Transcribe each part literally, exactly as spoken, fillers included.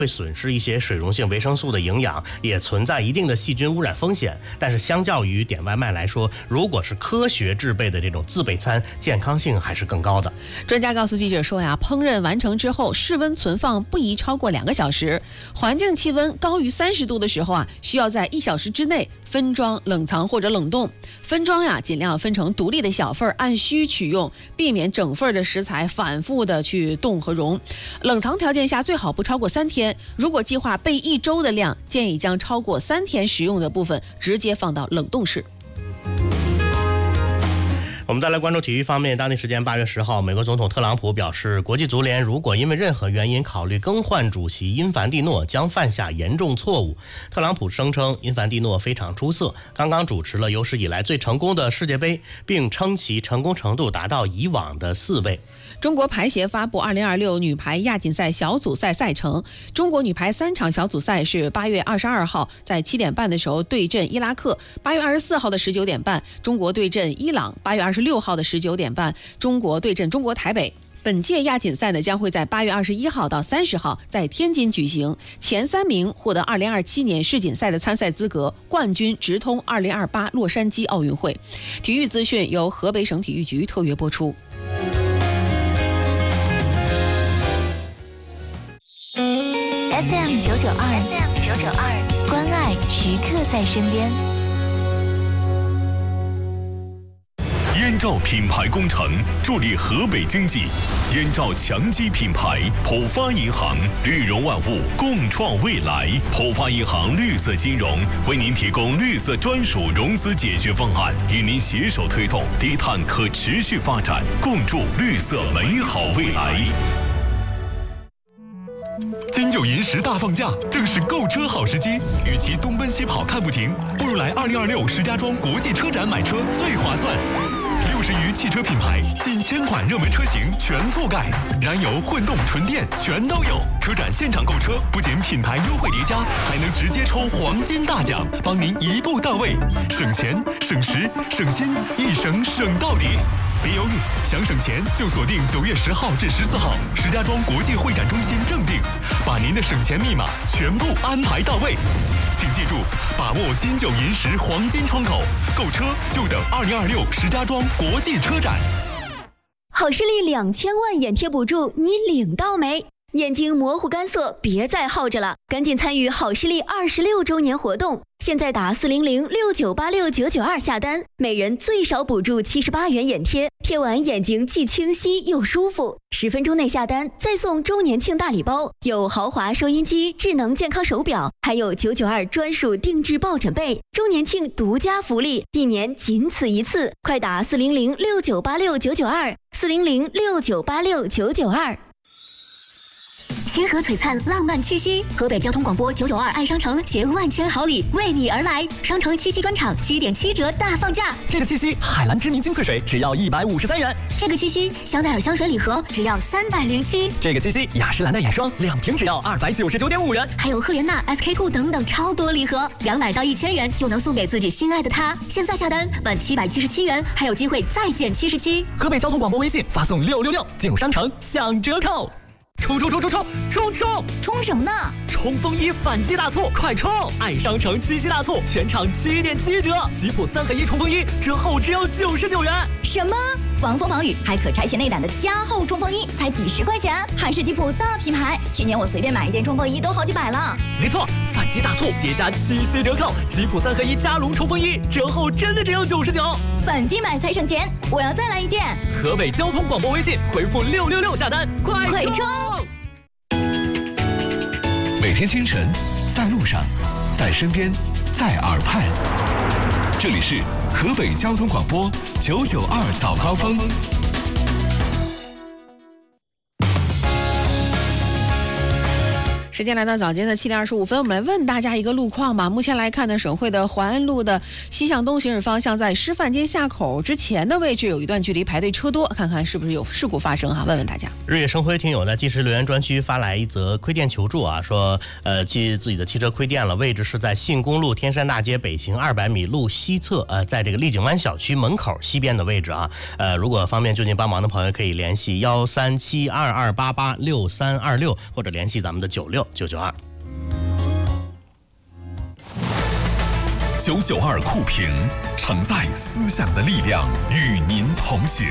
会损失一些水溶性维生素的营养，也存在一定的细菌污染风险。但是相较于点外卖来说，如果是科学制备的这种自备餐，健康性还是更高的。 专家告诉记者说呀，烹饪完成之后，室温存放不宜超过两个小时，环境气温高于三十度的时候啊，需要在一小时之内分装、冷藏或者冷冻。分装呀，尽量分成独立的小份，按需取用，避免整份的食材反复的去冻和溶。冷藏条件下最好不超过三天。如果计划备一周的量，建议将超过三天食用的部分直接放到冷冻室。 我们再来关注体育方面，当地时间八月十号，美国总统特朗普表示，国际足联如果因为任何原因考虑更换主席因凡蒂诺，将犯下严重错误。特朗普声称，因凡蒂诺非常出色，刚刚主持了有史以来最成功的世界杯，并称其成功程度达到以往的四倍。 中国排协发布二零二六女排亚锦赛小组赛赛程，中国女排三场小组赛是八月二十二号在七点半的时候对阵伊拉克，八月二十四号的十九点半中国对阵伊朗，八月二十六号的十九点半中国对阵中国台北。本届亚锦赛呢将会在八月二十一号到三十号在天津举行，前三名获得二零二七年世锦赛的参赛资格，冠军直通二零二八洛杉矶奥运会。体育资讯由河北省体育局特约播出。 F M 九九二 ，F M 九九二，关爱时刻在身边。 燕赵品牌工程助力河北经济，燕赵强基品牌，浦发银行，绿融万物，共创未来。浦发银行绿色金融为您提供绿色专属融资解决方案，与您携手推动低碳可持续发展，共筑绿色美好未来。 金九银十大放假，正是购车好时机。与其东奔西跑看不停，不如来二零二六石家庄国际车展买车最划算。六十余汽车品牌，近千款热门车型全覆盖，燃油、混动、纯电全都有。车展现场购车，不仅品牌优惠叠加，还能直接抽黄金大奖，帮您一步到位，省钱、省时、省心，一省省到底。别犹豫，想省钱就锁定九月十号至十四号石家庄国际会展中心正定，把您的省钱密码全部安排到位。请记住，把握金九银十黄金窗口，购车就等二零二六石家庄国际车展。 好视力两千万眼贴补助，你领到没？眼睛模糊干涩，别再耗着了，赶紧参与好视力二十六周年活动。现在打四零零六九八六九九二下单，每人最少补助七十八元眼贴，贴完眼睛既清晰又舒服。十分钟内下单，再送周年庆大礼包，有豪华收音机、智能健康手表，还有九九二专属定制抱枕被。周年庆独家福利，一年仅此一次，快打四零零六九八六九九二，四零零六九八六九九二。 星河璀璨，浪漫七夕，河北交通广播九九二爱商城携万千好礼为你而来，商城七夕专场七点七折大放价。 这个七夕，海蓝之谜精粹水只要一百五十三元。 这个七夕，香奈儿香水礼盒只要三百零七。 这个七夕，雅诗兰黛眼霜两瓶只要二百九十九点五元。 还有赫莲娜、S K two 等等超多礼盒，两百到一千元就能送给自己心爱的他。现在下单满七百七十七元，还有机会再减七十七。 河北交通广播微信发送六六六，进入商城享折扣。冲冲冲冲冲冲冲！ 冲什么呢？ 冲锋衣反击大促，快冲！爱商城七夕大促，全场七点七折，吉普三合一冲锋衣折后只要九十九元。 什么？防风防雨还可拆卸内胆的加厚冲锋衣，才几十块钱，还是吉普大品牌。去年我随便买一件冲锋衣都好几百了。 没错，反击大促叠加七夕折扣，吉普三合一加绒冲锋衣折后真的只要九十九。 反击买才省钱，我要再来一件。 河北交通广播微信回复六六六下单，快快冲！ 每天清晨，在路上，在身边，在耳畔，这里是河北交通广播九九二早高峰。 时间来到早间的七点二十五分，我们来问大家一个路况吧。目前来看呢，省会的淮安路的西向东行驶方向，在师范街下口之前的位置有一段距离排队车多，看看是不是有事故发生哈？问问大家。 日月生辉听友在即时留言专区发来一则亏电求助啊，说呃，其自己的汽车亏电了，位置是在信公路天山大街北行二百米路西侧，呃，在这个丽景湾小区门口西边的位置啊。呃，如果方便就近帮忙的朋友，可以联系幺三七二二八八六三二六，或者联系咱们的九六。 六九九二。 九九二酷评，承载思想的力量，与您同行。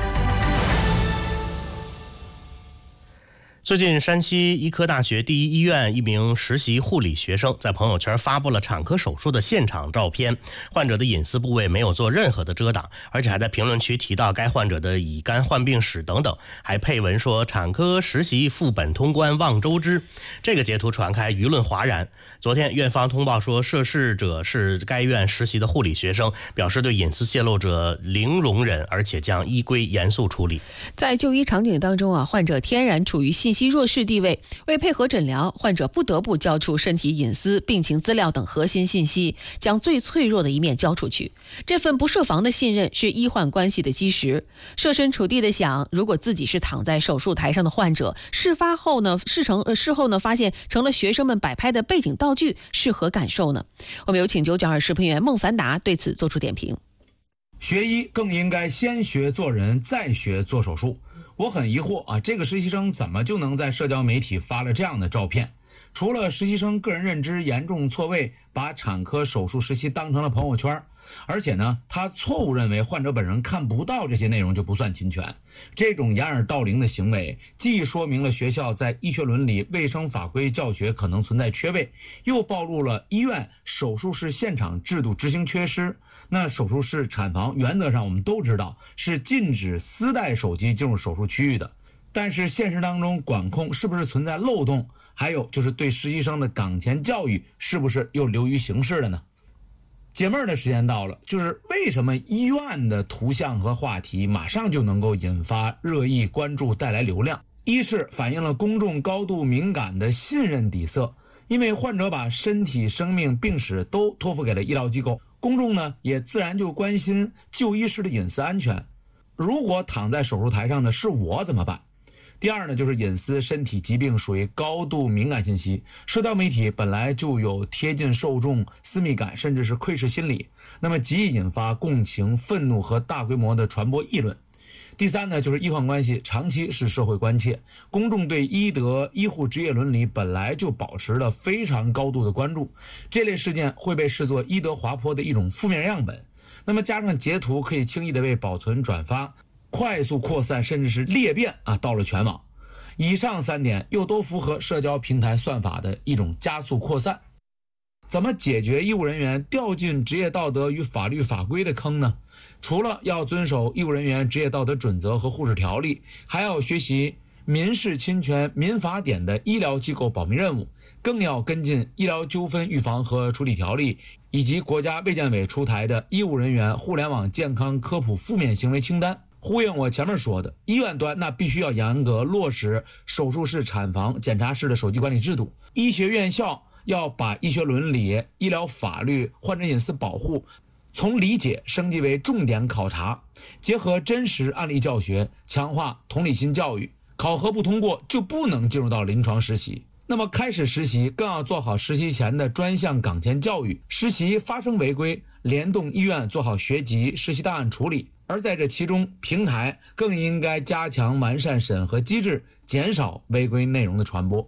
最近，山西医科大学第一医院一名实习护理学生在朋友圈发布了产科手术的现场照片，患者的隐私部位没有做任何的遮挡，而且还在评论区提到该患者的乙肝患病史等等，还配文说产科实习副本通关望周知。这个截图传开，舆论哗然。昨天院方通报说涉事者是该院实习的护理学生，表示对隐私泄露者零容忍，而且将依规严肃处理。 在就医场景当中啊，患者天然处于信息弱势地位，为配合诊疗，患者不得不交出身体隐私、病情资料等核心信息，将最脆弱的一面交出去。这份不设防的信任是医患关系的基石。设身处地的想，如果自己是躺在手术台上的患者，事发后呢，事成呃事后呢，发现成了学生们摆拍的背景道具，是何感受呢？我们有请九九二视频员孟凡达对此做出点评。 学医更应该先学做人，再学做手术。我很疑惑啊，这个实习生怎么就能在社交媒体发了这样的照片？除了实习生个人认知严重错位，把产科手术实习当成了朋友圈，而且呢，他错误认为患者本人看不到这些内容就不算侵权。这种掩耳盗铃的行为，既说明了学校在医学伦理、卫生法规教学可能存在缺位，又暴露了医院手术室现场制度执行缺失。那手术室产房原则上我们都知道是禁止私带手机进入手术区域的，但是现实当中管控是不是存在漏洞？还有就是对实习生的岗前教育是不是又流于形式了呢？解闷儿的时间到了，就是为什么医院的图像和话题马上就能够引发热议关注，带来流量？一是反映了公众高度敏感的信任底色，因为患者把身体、生命、病史都托付给了医疗机构，公众呢也自然就关心就医时的隐私安全。如果躺在手术台上的是我怎么办？第二呢，就是隐私、身体疾病属于高度敏感信息，社交媒体本来就有贴近受众、私密感，甚至是窥视心理，那么极易引发共情、愤怒和大规模的传播议论。第三呢，就是医患关系长期是社会关切，公众对医德、医护职业伦理本来就保持了非常高度的关注，这类事件会被视作医德滑坡的一种负面样本。那么加上截图可以轻易的被保存、转发，快速扩散，甚至是裂变啊，到了全网。以上三点又都符合社交平台算法的一种加速扩散。怎么解决医务人员掉进职业道德与法律法规的坑呢？除了要遵守医务人员职业道德准则和护士条例，还要学习民事侵权民法典的医疗机构保密任务，更要跟进医疗纠纷预防和处理条例，以及国家卫健委出台的医务人员互联网健康科普负面行为清单。呼应我前面说的，医院端那必须要严格落实手术室、产房、检查室的手机管理制度，医学院校要把医学伦理、医疗法律、患者隐私保护从理解升级为重点考察，结合真实案例教学，强化同理心教育。考核不通过就不能进入到临床实习。那么开始实习更要做好实习前的专项岗前教育，实习发生违规，联动医院做好学籍、实习档案处理。而在这其中，平台更应该加强完善审核机制，减少违规内容的传播。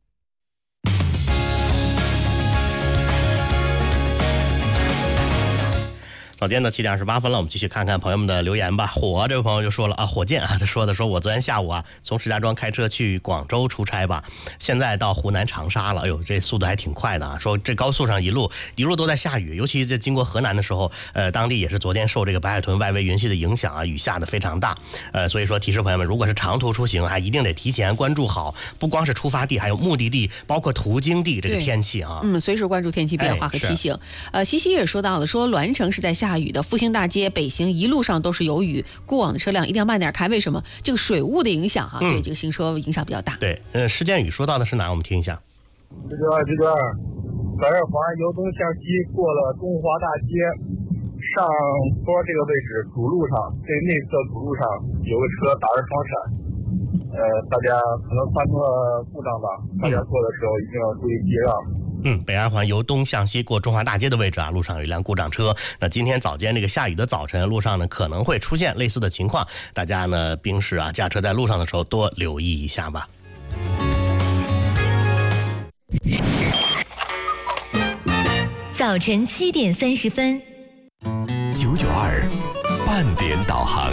早间的七点二十八分了，我们继续看看朋友们的留言吧。火这位朋友就说了啊，火箭啊，他说的说我昨天下午啊从石家庄开车去广州出差吧，现在到湖南长沙了，哎呦这速度还挺快的啊。说这高速上一路一路都在下雨，尤其在经过河南的时候，呃，当地也是昨天受这个白海豚外围云系的影响啊，雨下的非常大，呃，所以说提示朋友们，如果是长途出行，还一定得提前关注好，不光是出发地，还有目的地，包括途经地这个天气啊， 嗯，随时关注天气变化和提醒。呃，西西也说到了，说栾城是在下。下雨的复兴大街北行一路上都是有雨，过往的车辆一定要慢点开。为什么？这个水雾的影响哈、啊嗯，对这个行车影响比较大。 对，呃，施建宇说到的是哪？我们听一下。 这个这个北二环由东向西过了中华大街，上坡这个位置主路上最内侧主路上有个车打着双闪，呃，大家可能发生了故障吧，大家过的时候一定要注意避让。 嗯，北二环由东向西过中华大街的位置啊，路上有一辆故障车。那今天早间这个下雨的早晨，路上呢可能会出现类似的情况，大家呢兵士啊驾车在路上的时候多留意一下吧。 早晨七点三十分。 九九二半点导航。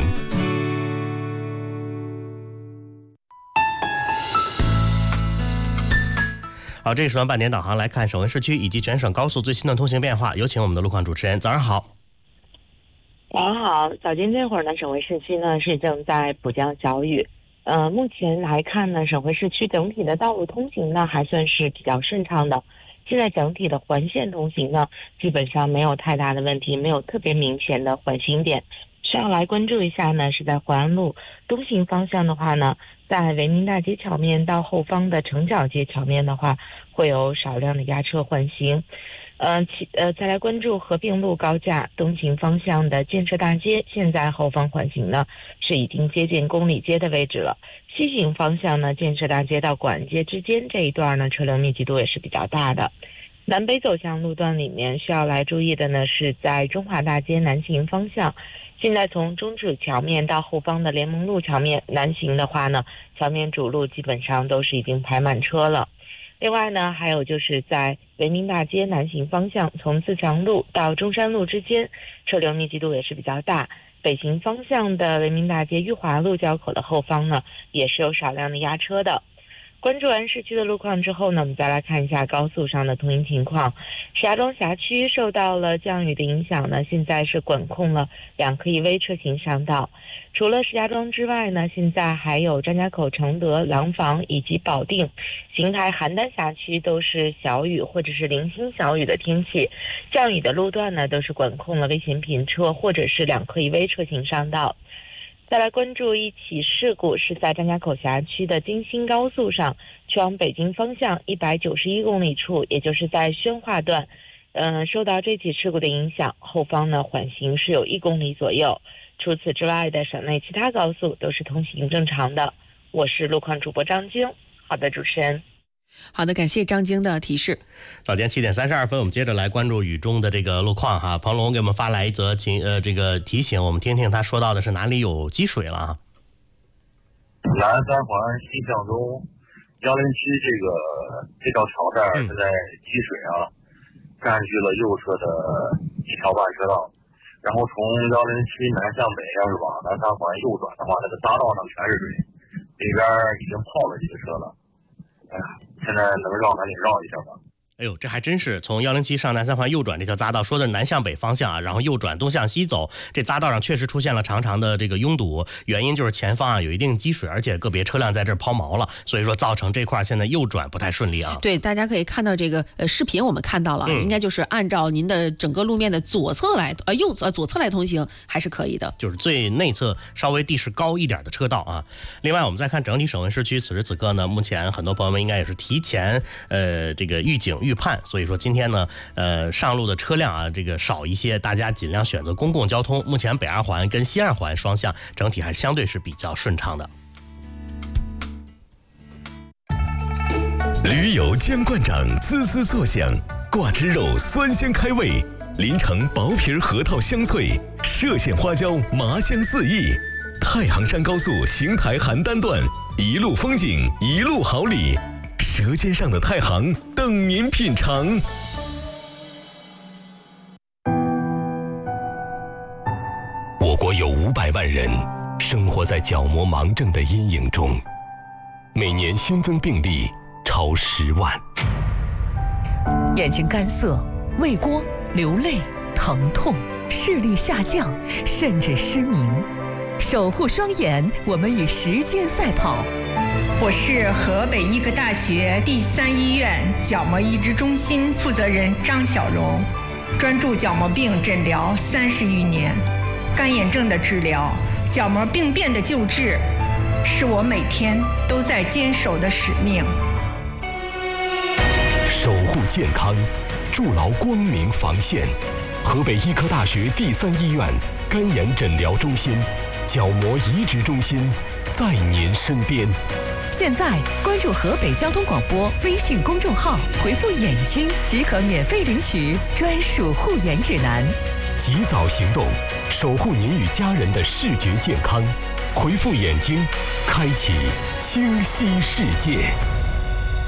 好，这一时段半点导航来看省会市区以及全省高速最新的通行变化，有请我们的路况主持人。早上好。 早上好，早间这会儿呢，省会市区呢是正在补降小雨。呃，目前来看呢，省会市区整体的道路通行呢还算是比较顺畅的。现在整体的环线通行呢，基本上没有太大的问题，没有特别明显的缓行点。需要来关注一下呢，是在淮安路东行方向的话呢，在维民大街桥面到后方的城角街桥面的话，会有少量的压车缓行。呃，其呃，再来关注和平路高架东行方向的建设大街，现在后方缓行呢是已经接近公里街的位置了。西行方向呢，建设大街到广街之间这一段呢，车流密集度也是比较大的。南北走向路段里面需要来注意的呢，是在中华大街南行方向。现在从中主桥面到后方的联盟路桥面南行的话呢，桥面主路基本上都是已经排满车了。另外呢，还有就是在维民大街南行方向，从自强路到中山路之间，车流密集度也是比较大。北行方向的维民大街裕华路交口的后方呢，也是有少量的压车的。关注完市区的路况之后呢，我们再来看一下高速上的通行情况。石家庄辖区受到了降雨的影响呢，现在是管控了两科一微车型上道。除了石家庄之外呢，现在还有张家口、承德、廊坊以及保定、邢台、邯郸辖区都是小雨或者是零星小雨的天气。降雨的路段呢，都是管控了危险品车或者是两科一微车型上道。再来关注一起事故，是在张家口辖区的京新高速上，去往北京方向一百九十一公里处，也就是在宣化段，嗯、呃，受到这起事故的影响，后方呢缓行是有一公里左右。除此之外的省内其他高速都是通行正常的。我是路况主播张晶。好的，主持人。 好的，感谢张晶的提示。 早间七点三十二分，我们接着来关注雨中的这个路况哈。彭龙给我们发来一则情呃这个提醒，我们听听他说到的是哪里有积水了啊？ 南三环西向东幺零七这个这条桥这儿现在积水啊，占据了右侧的一条半车道。然后从幺零七南向北，要是往南三环右转的话，那个匝道上全是水，里边已经泡了几个车了。哎呀，现在能绕赶紧绕一下吧。 哎呦，这还真是从幺零七上南三环右转这条匝道，说的南向北方向啊，然后右转东向西走，这匝道上确实出现了长长的这个拥堵，原因就是前方啊有一定积水，而且个别车辆在这儿抛锚了，所以说造成这块现在右转不太顺利啊。 对，大家可以看到这个呃视频，我们看到了，嗯、应该就是按照您的整个路面的左侧来呃右侧左侧来通行还是可以的， 就是最内侧稍微地势高一点的车道啊。另外我们再看整体省会市区，此时此刻呢，目前很多朋友们应该也是提前呃这个预警预判，所以说今天呢，呃，上路的车辆啊，这个少一些，大家尽量选择公共交通。目前北二环跟西二环双向整体还相对是比较顺畅的。 驴油姜灌掌，滋滋作响；挂汁肉酸鲜开胃；临城薄皮核桃香脆；歙县花椒麻香四溢。太行山高速邢台邯郸段，一路风景，一路好礼。舌尖上的太行等您品尝。我国有五百万人生活在角膜盲症的阴影中，每年新增病例超十万。 眼睛干涩、畏光、流泪、疼痛、视力下降，甚至失明。守护双眼，我们与时间赛跑。 我是河北医科大学第三医院角膜移植中心负责人张小荣，专注角膜病诊疗三十余年，干眼症的治疗、角膜病变的救治，是我每天都在坚守的使命。 守护健康，筑牢光明防线。河北医科大学第三医院干眼诊疗中心、角膜移植中心在您身边。 现在关注河北交通广播微信公众号，回复“眼睛”即可免费领取专属护眼指南。 及早行动，守护您与家人的视觉健康。回复“眼睛”，开启清晰世界。